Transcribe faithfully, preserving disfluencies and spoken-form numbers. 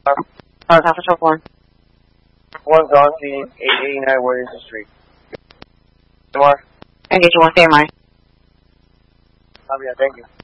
Uh, Alpha twelve one. One Gauzy, eight eighty-nine Williamson Street. Tomorrow. Engage one, stay in mind. Oh, yeah, thank you.